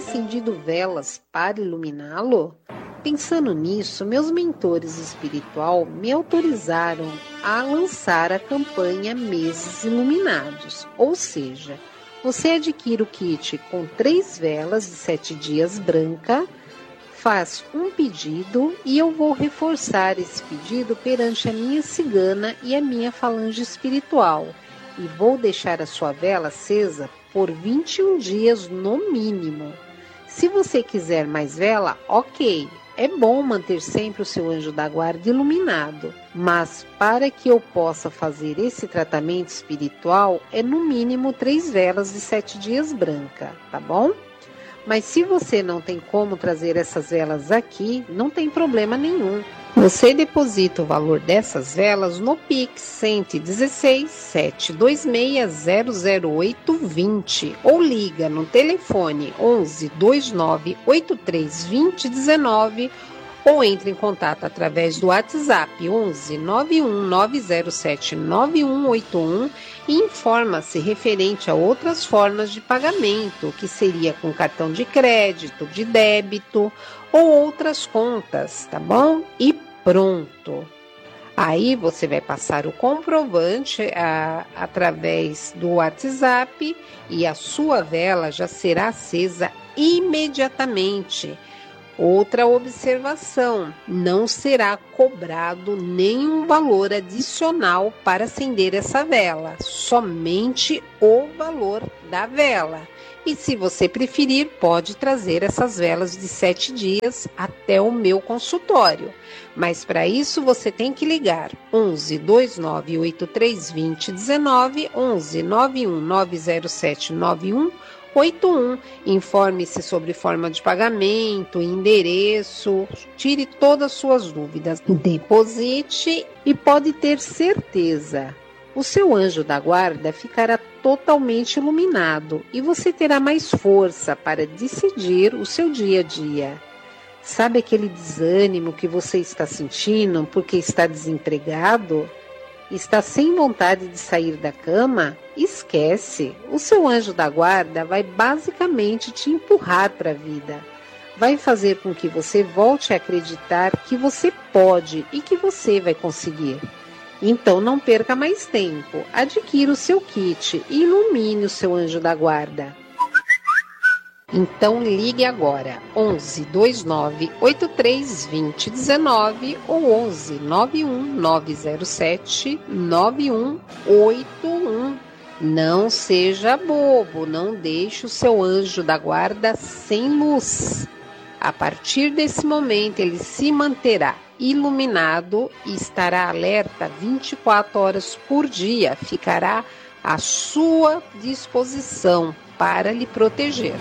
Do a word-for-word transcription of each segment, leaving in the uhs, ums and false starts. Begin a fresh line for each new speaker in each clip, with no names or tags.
acendido velas para iluminá-lo? Pensando nisso, meus mentores espiritual me autorizaram a lançar a campanha Meses Iluminados, ou seja, você adquire o kit com três velas de sete dias branca, faz um pedido e eu vou reforçar esse pedido perante a minha cigana e a minha falange espiritual e vou deixar a sua vela acesa por vinte e um dias no mínimo. Se você quiser mais vela, ok. É bom manter sempre o seu anjo da guarda iluminado, mas para que eu possa fazer esse tratamento espiritual, é no mínimo três velas de sete dias branca, tá bom? Mas se você não tem como trazer essas velas aqui, não tem problema nenhum. Você deposita o valor dessas velas no Pix cento e dezesseis, sete dois seis, zero zero oito, vinte ou liga no telefone onze, vinte e nove, oitenta e três, vinte, dezenove ou entre em contato através do WhatsApp onze, nove um nove zero sete, nove um oito um e informa-se referente a outras formas de pagamento, que seria com cartão de crédito, de débito ou outras contas, tá bom? E pronto. Aí você vai passar o comprovante a, através do WhatsApp e a sua vela já será acesa imediatamente. Outra observação, não será cobrado nenhum valor adicional para acender essa vela, somente o valor da vela. E se você preferir, pode trazer essas velas de sete dias até o meu consultório. Mas para isso você tem que ligar onze, vinte e nove, oitenta e três, vinte, dezenove, onze, nove um nove zero sete, nove um oito um. Informe-se sobre forma de pagamento, endereço, tire todas as suas dúvidas, deposite e pode ter certeza. O seu anjo da guarda ficará totalmente iluminado e você terá mais força para decidir o seu dia a dia. Sabe aquele desânimo que você está sentindo porque está desempregado? Está sem vontade de sair da cama? Esquece! O seu anjo da guarda vai basicamente te empurrar para a vida. Vai fazer com que você volte a acreditar que você pode e que você vai conseguir. Então não perca mais tempo, adquira o seu kit e ilumine o seu anjo da guarda. Então ligue agora, onze, vinte e nove, oitenta e três, vinte, dezenove ou onze, nove um nove zero sete, nove um oito um. Não seja bobo, não deixe o seu anjo da guarda sem luz. A partir desse momento ele se manterá iluminado e estará alerta vinte e quatro horas por dia, ficará à sua disposição para lhe proteger.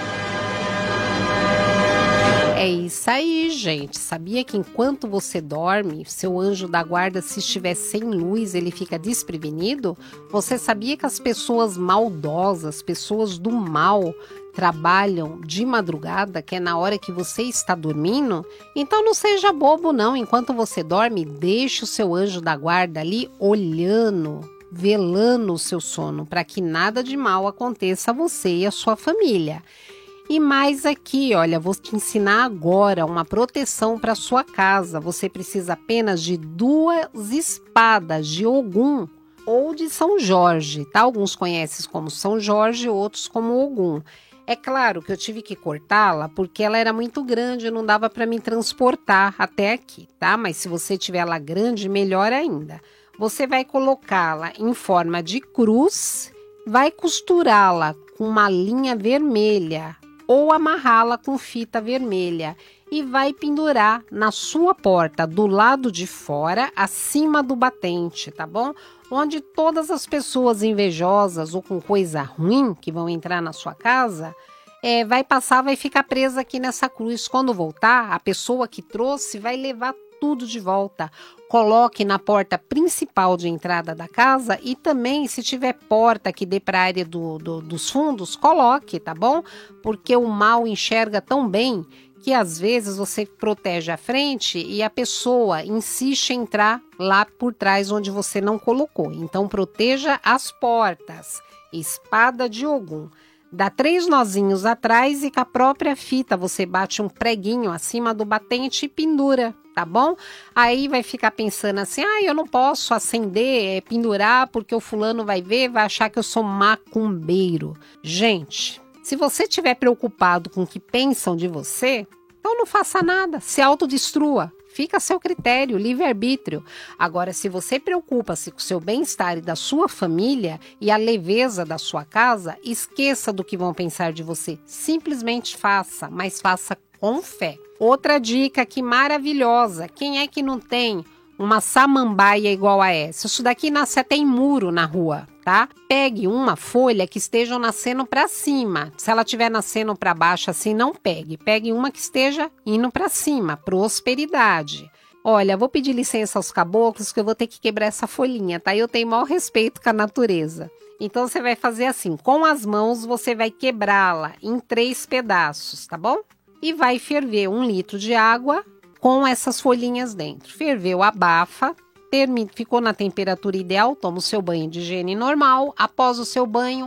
É isso aí, gente. Sabia que enquanto você dorme, seu anjo da guarda, se estiver sem luz, ele fica desprevenido? Você sabia que as pessoas maldosas, pessoas do mal, trabalham de madrugada, que é na hora que você está dormindo? Então não seja bobo não, enquanto você dorme, deixe o seu anjo da guarda ali olhando, velando o seu sono, para que nada de mal aconteça a você e a sua família. E mais aqui, olha, vou te ensinar agora uma proteção para sua casa. Você precisa apenas de duas espadas de Ogum ou de São Jorge, tá? Alguns conhecem como São Jorge, outros como Ogum. É claro que eu tive que cortá-la porque ela era muito grande e não dava para me transportar até aqui, tá? Mas se você tiver ela grande, melhor ainda. Você vai colocá-la em forma de cruz, vai costurá-la com uma linha vermelha ou amarrá-la com fita vermelha e vai pendurar na sua porta, do lado de fora, acima do batente, tá bom? Onde todas as pessoas invejosas ou com coisa ruim que vão entrar na sua casa, é, vai passar, vai ficar presa aqui nessa cruz. Quando voltar, a pessoa que trouxe vai levar tudo de volta. Coloque na porta principal de entrada da casa e também, se tiver porta que dê para a área do, do, dos fundos, coloque, tá bom? Porque o mal enxerga tão bem que às vezes você protege a frente e a pessoa insiste em entrar lá por trás onde você não colocou. Então proteja as portas. Espada de Ogum. Dá três nozinhos atrás e com a própria fita você bate um preguinho acima do batente e pendura, tá bom? Aí vai ficar pensando assim, ah, eu não posso acender, é, pendurar porque o fulano vai ver, vai achar que eu sou macumbeiro. Gente, se você estiver preocupado com o que pensam de você, então não faça nada, se autodestrua. Fica a seu critério, livre-arbítrio. Agora, se você preocupa-se com o seu bem-estar e da sua família e a leveza da sua casa, esqueça do que vão pensar de você. Simplesmente faça, mas faça com fé. Outra dica aqui maravilhosa. Quem é que não tem uma samambaia igual a essa? Isso daqui nasce até em muro na rua, tá? Pegue uma folha que esteja nascendo para cima. Se ela estiver nascendo para baixo assim, não pegue. Pegue uma que esteja indo para cima, prosperidade. Olha, vou pedir licença aos caboclos que eu vou ter que quebrar essa folhinha, tá? Eu tenho maior respeito com a natureza. Então você vai fazer assim, com as mãos você vai quebrá-la em três pedaços, tá bom? E vai ferver um litro de água com essas folhinhas dentro. Ferveu, abafa. Termine, ficou na temperatura ideal, toma o seu banho de higiene normal. Após o seu banho,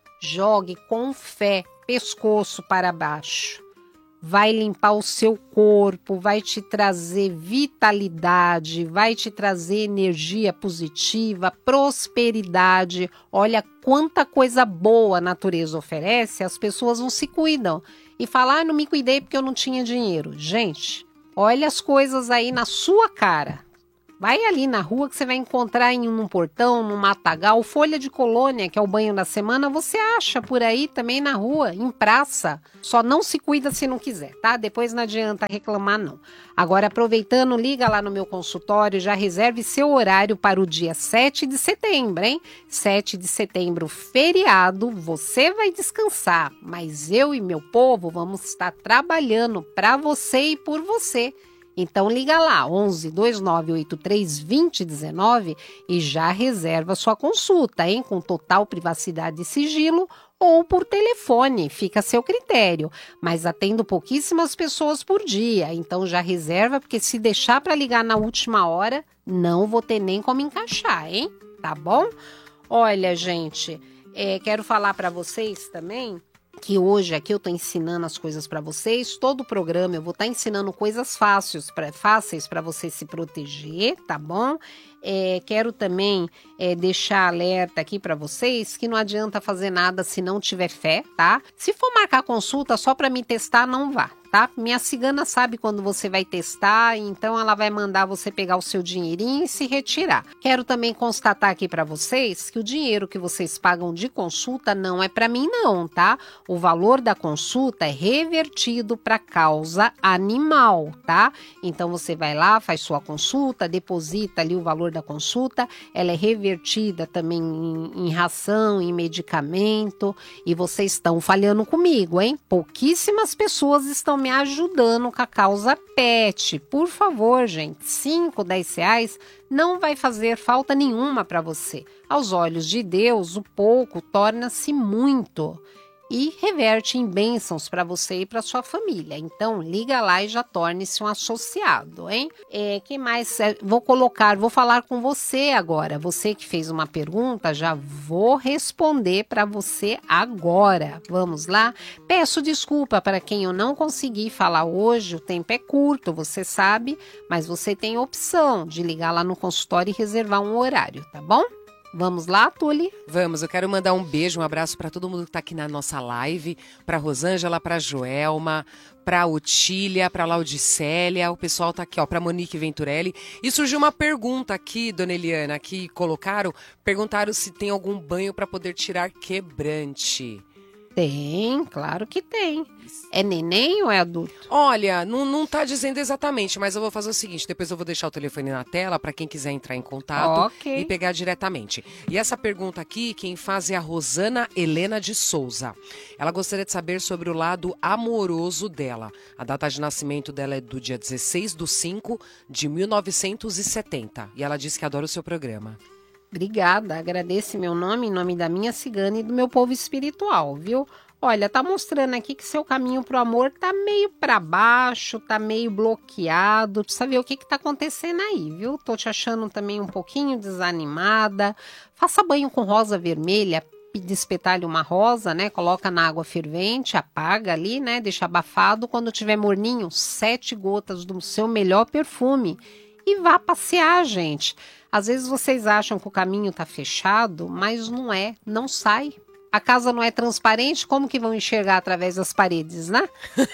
jogue com fé, pescoço para baixo. Vai limpar o seu corpo, vai te trazer vitalidade, vai te trazer energia positiva, prosperidade. Olha quanta coisa boa a natureza oferece, as pessoas não se cuidam. E falar, ah, não me cuidei porque eu não tinha dinheiro. Gente, olha as coisas aí na sua cara. Vai ali na rua que você vai encontrar em um portão, num matagal, folha de colônia, que é o banho da semana, você acha por aí também na rua, em praça. Só não se cuida se não quiser, tá? Depois não adianta reclamar, não. Agora, aproveitando, liga lá no meu consultório, já reserve seu horário para o dia sete de setembro, hein? sete de setembro, feriado, você vai descansar, mas eu e meu povo vamos estar trabalhando para você e por você. Então liga lá, onze, dois nove oito três, dois zero um nove e já reserva sua consulta, hein? Com total privacidade e sigilo ou por telefone, fica a seu critério. Mas atendo pouquíssimas pessoas por dia, então já reserva, porque se deixar para ligar na última hora, não vou ter nem como encaixar, hein? Tá bom? Olha, gente, é, quero falar para vocês também que hoje aqui eu estou ensinando as coisas para vocês, todo o programa eu vou estar tá ensinando coisas fáceis para fáceis para você se proteger, tá bom? É, quero também é, deixar alerta aqui para vocês que não adianta fazer nada se não tiver fé, tá? Se for marcar consulta só para me testar, não vá, tá? Minha cigana sabe quando você vai testar, então ela vai mandar você pegar o seu dinheirinho e se retirar. Quero também constatar aqui para vocês que o dinheiro que vocês pagam de consulta não é para mim não, tá? O valor da consulta é revertido para causa animal, tá? Então você vai lá, faz sua consulta, deposita ali o valor da consulta, ela é revertida também em, em ração, em medicamento, e vocês estão falhando comigo, hein? Pouquíssimas pessoas estão me ajudando com a causa pet. Por favor, gente, cinco, dez reais não vai fazer falta nenhuma para você. Aos olhos de Deus, o pouco torna-se muito e reverte em bênçãos para você e para sua família. Então, liga lá e já torne-se um associado, hein? É, que mais? É, vou colocar, vou falar com você agora. Você que fez uma pergunta, já vou responder para você agora. Vamos lá? Peço desculpa para quem eu não consegui falar hoje, o tempo é curto, você sabe, mas você tem a opção de ligar lá no consultório e reservar um horário, tá bom? Vamos lá, Tuli?
Vamos, eu quero mandar um beijo, um abraço para todo mundo que está aqui na nossa live, para Rosângela, para Joelma, para Otília, para Laudicélia, o pessoal tá aqui, ó, para Monique Venturelli. E surgiu uma pergunta aqui, dona Eliana, que colocaram, perguntaram se tem algum banho para poder tirar quebrante.
Tem, claro que tem. É neném ou é adulto?
Olha, não, não tá dizendo exatamente, mas eu vou fazer o seguinte, depois eu vou deixar o telefone na tela para quem quiser entrar em contato
okay.
e pegar diretamente. E essa pergunta aqui, quem faz é a Rosana Helena de Souza. Ela gostaria de saber sobre o lado amoroso dela. A data de nascimento dela é do dia dezesseis de cinco de mil novecentos e setenta. E ela disse que adora o seu programa.
Obrigada, agradeço meu nome, em nome da minha cigana e do meu povo espiritual, viu? Olha, tá mostrando aqui que seu caminho pro amor tá meio para baixo, tá meio bloqueado, precisa ver o que que tá acontecendo aí, viu? Tô te achando também um pouquinho desanimada. Faça banho com rosa vermelha, despetalha uma rosa, né? Coloca na água fervente, apaga ali, né? Deixa abafado. Quando tiver morninho, sete gotas do seu melhor perfume. E vá passear, gente. Às vezes vocês acham que o caminho tá fechado, mas não é, não sai. A casa não é transparente, como que vão enxergar através das paredes, né?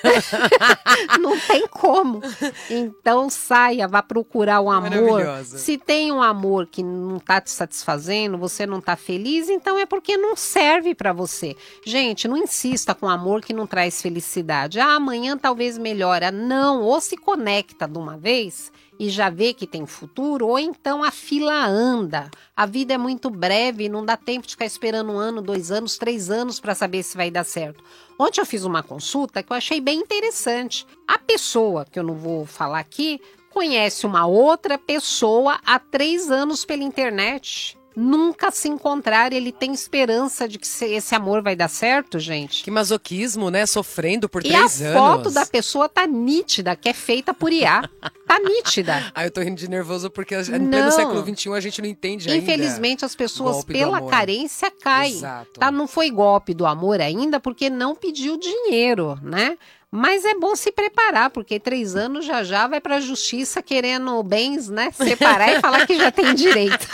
Não tem como. Então saia, vá procurar o amor. Se tem um amor que não está te satisfazendo, você não está feliz, então é porque não serve para você. Gente, não insista com amor que não traz felicidade. Ah, amanhã talvez melhora. Não, ou se conecta de uma vez e já vê que tem futuro, ou então a fila anda. A vida é muito breve, não dá tempo de ficar esperando um ano, dois anos, três anos para saber se vai dar certo. Ontem eu fiz uma consulta que eu achei bem interessante. A pessoa, que eu não vou falar aqui, conhece uma outra pessoa há três anos pela internet. Nunca se encontrar, ele tem esperança de que esse amor vai dar certo, gente.
Que masoquismo, né? Sofrendo por
e
três anos.
E a foto da pessoa tá nítida, que é feita por I A. Tá nítida.
Ah, eu tô rindo de nervoso porque no pleno século vinte e um a gente não entende ainda.
Infelizmente, as pessoas, pela carência, caem.
Exato.
Tá? Não foi golpe do amor ainda porque não pediu dinheiro, né? Mas é bom se preparar, porque três anos já já vai para a justiça querendo bens, né? Separar e falar que já tem direito.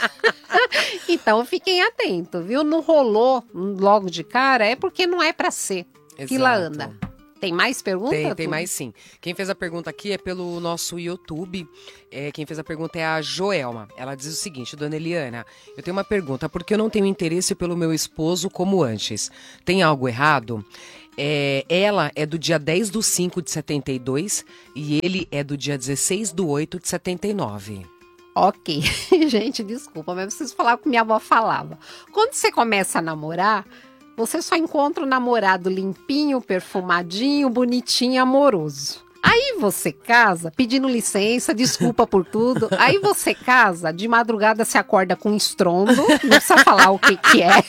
Então fiquem atentos, viu? Não rolou logo de cara, é porque não é para ser.
Exato.
Fila anda. Tem mais pergunta?
Tem, tem mais sim. Quem fez a pergunta aqui é pelo nosso YouTube. É, quem fez a pergunta é a Joelma. Ela diz o seguinte: Dona Eliana, eu tenho uma pergunta. Por que eu não tenho interesse pelo meu esposo como antes? Tem algo errado? É, ela é do dia dez do cinco de setenta e dois e ele é do dia dezesseis do oito de setenta e nove.
Ok. Gente, desculpa, mas preciso falar o que minha avó falava. Quando você começa a namorar, você só encontra o namorado limpinho, perfumadinho, bonitinho, amoroso. Aí você casa pedindo licença, desculpa por tudo. Aí você casa, de madrugada se acorda com um estrondo, não precisa falar o que que é.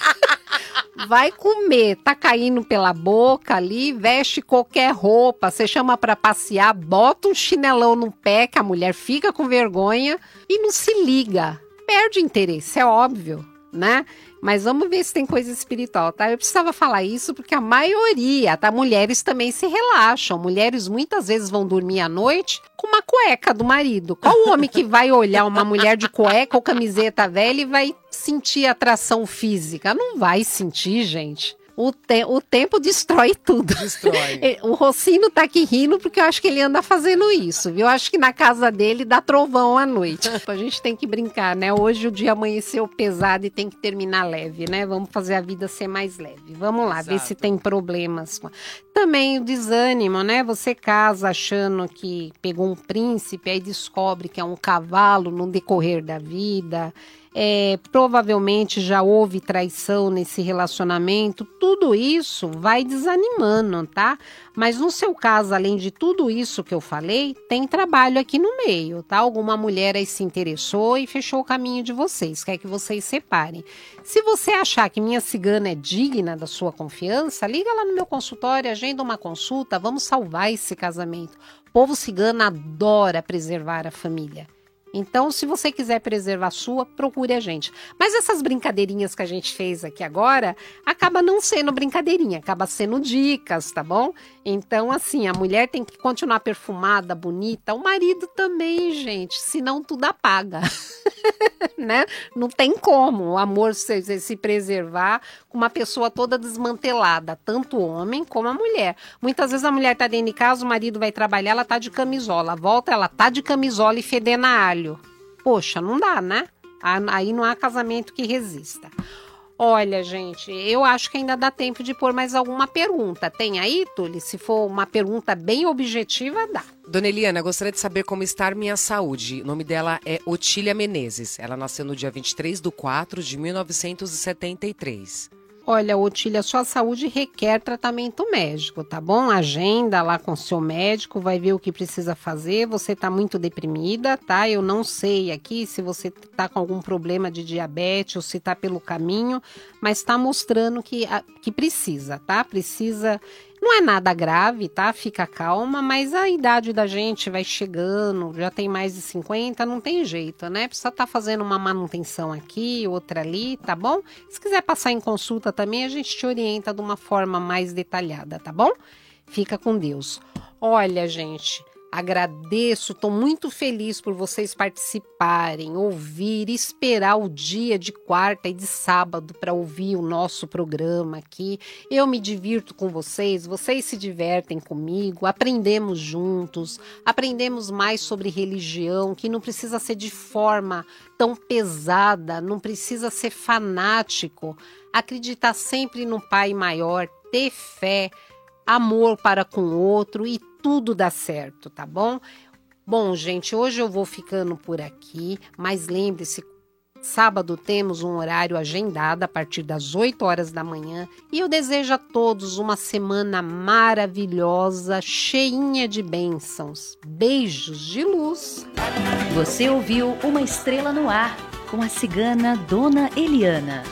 Vai comer, tá caindo pela boca ali, veste qualquer roupa, você chama pra passear, bota um chinelão no pé que a mulher fica com vergonha e não se liga. Perde interesse, é óbvio, né? Mas vamos ver se tem coisa espiritual, tá? Eu precisava falar isso porque a maioria, tá? Mulheres também se relaxam. Mulheres muitas vezes vão dormir à noite com uma cueca do marido. Qual o homem que vai olhar uma mulher de cueca ou camiseta velha e vai sentir atração física? Não vai sentir, gente. O, te- o tempo destrói tudo.
Destrói.
O Rocinho tá aqui rindo porque eu acho que ele anda fazendo isso, viu? Eu acho que na casa dele dá trovão à noite. A gente tem que brincar, né? Hoje o dia amanheceu pesado e tem que terminar leve, né? Vamos fazer a vida ser mais leve. Vamos lá,
Exato.
ver se tem problemas. Também o desânimo, né? Você casa achando que pegou um príncipe, aí descobre que é um cavalo no decorrer da vida. É, provavelmente já houve traição nesse relacionamento, tudo isso vai desanimando, tá? Mas no seu caso, além de tudo isso que eu falei, tem trabalho aqui no meio, tá? Alguma mulher aí se interessou e fechou o caminho de vocês, quer que vocês separem. Se você achar que minha cigana é digna da sua confiança, liga lá no meu consultório, agenda uma consulta, vamos salvar esse casamento. O povo cigano adora preservar a família. Então, se você quiser preservar a sua, procure a gente. Mas essas brincadeirinhas que a gente fez aqui agora, acaba não sendo brincadeirinha, acaba sendo dicas, tá bom? Então, assim, a mulher tem que continuar perfumada, bonita, o marido também, gente, senão tudo apaga, né? Não tem como o amor se, se preservar com uma pessoa toda desmantelada, tanto o homem como a mulher. Muitas vezes a mulher tá dentro de casa, o marido vai trabalhar, ela tá de camisola, volta, ela tá de camisola e fedendo a alho. Poxa, não dá, né? Aí não há casamento que resista. Olha, gente, eu acho que ainda dá tempo de pôr mais alguma pergunta. Tem aí, Tuli? Se for uma pergunta bem objetiva, dá.
Dona Eliana, gostaria de saber como está minha saúde. O nome dela é Otília Menezes. Ela nasceu no dia vinte e três de quatro de mil novecentos e setenta e três.
Olha, Otília, sua saúde requer tratamento médico, tá bom? Agenda lá com o seu médico, vai ver o que precisa fazer. Você tá muito deprimida, tá? Eu não sei aqui se você tá com algum problema de diabetes ou se tá pelo caminho, mas tá mostrando que, que precisa, tá? Precisa Não é nada grave, tá? Fica calma, mas a idade da gente vai chegando, já tem mais de cinquenta, não tem jeito, né? Precisa estar fazendo uma manutenção aqui, outra ali, tá bom? Se quiser passar em consulta também, a gente te orienta de uma forma mais detalhada, tá bom? Fica com Deus. Olha, gente, agradeço, estou muito feliz por vocês participarem, ouvir, esperar o dia de quarta e de sábado para ouvir o nosso programa aqui. Eu me divirto com vocês, vocês se divertem comigo, aprendemos juntos, aprendemos mais sobre religião, que não precisa ser de forma tão pesada, não precisa ser fanático, acreditar sempre no Pai maior, ter fé, amor para com o outro e tudo dá certo, tá bom? Bom, gente, hoje eu vou ficando por aqui, mas lembre-se, sábado temos um horário agendado a partir das oito horas da manhã e eu desejo a todos uma semana maravilhosa, cheinha de bênçãos. Beijos de luz.
Você ouviu Uma Estrela no Ar, com a cigana Dona Eliana.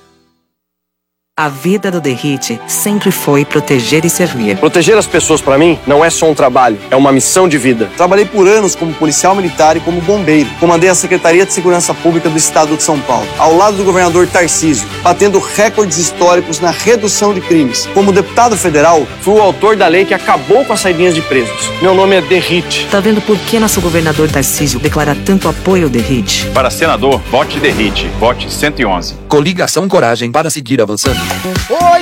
A vida do Derrite sempre foi proteger e servir.
Proteger as pessoas, para mim, não é só um trabalho, é uma missão de vida.
Trabalhei por anos como policial militar e como bombeiro. Comandei a Secretaria de Segurança Pública do Estado de São Paulo, ao lado do governador Tarcísio, batendo recordes históricos na redução de crimes. Como deputado federal,
fui o autor da lei que acabou com as saidinhas de presos. Meu nome é Derrite.
Tá vendo por que nosso governador Tarcísio declara tanto apoio ao Derrite?
Para senador, vote Derrite, vote cento e onze.
Coligação Coragem para seguir avançando.
Oi,